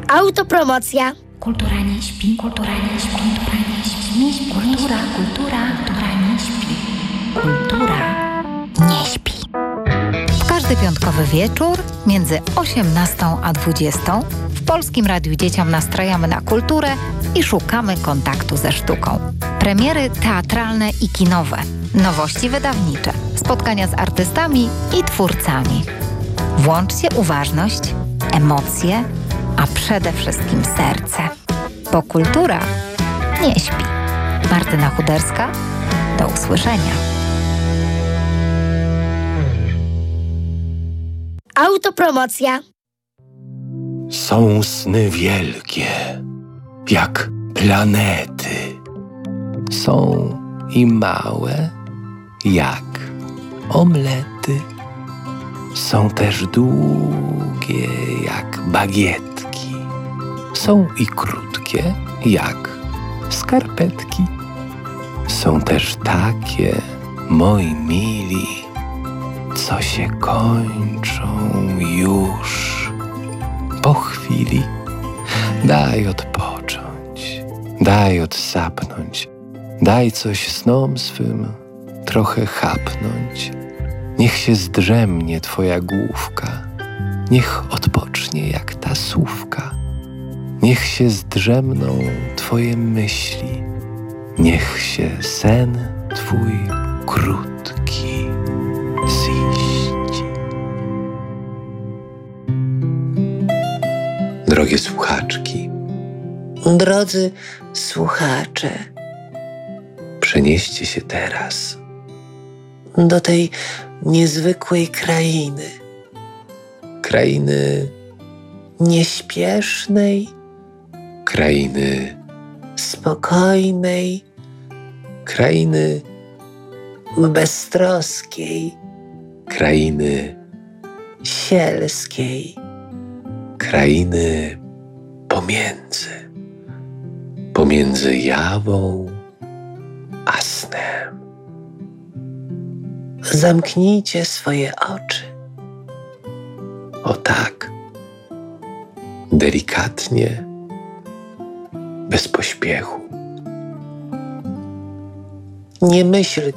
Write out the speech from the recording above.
Autopromocja. Kultura nie śpi, kultura nie śpi, kultura nie śpi, nie śpi. Kultura nie śpi. Kultura nie śpi. W każdy piątkowy wieczór między 18 a 20 w Polskim Radiu Dzieciom nastrajamy na kulturę i szukamy kontaktu ze sztuką. Premiery teatralne i kinowe, nowości wydawnicze, spotkania z artystami i twórcami. Włączcie uważność, emocje, a przede wszystkim serce. Bo kultura nie śpi. Martyna Chuderska, do usłyszenia. Autopromocja. Są sny wielkie, jak planety. Są i małe, jak omlety. Są też długie, jak bagietki. Są i krótkie, jak skarpetki. Są też takie, moi mili, co się kończą już po chwili. Daj odpocząć, daj odsapnąć, daj coś snom swym trochę chapnąć. Niech się zdrzemnie twoja główka, niech odpocznie jak tasówka. Niech się zdrzemną twoje myśli, niech się sen twój krótki ziści. Drogie słuchaczki, Drodzy słuchacze, przenieście się teraz do tej niezwykłej krainy, krainy, nieśpiesznej, krainy, spokojnej, krainy, beztroskiej, krainy, sielskiej, krainy pomiędzy jawą a snem. Zamknijcie swoje oczy. O tak, delikatnie, bez pośpiechu. Nie myślcie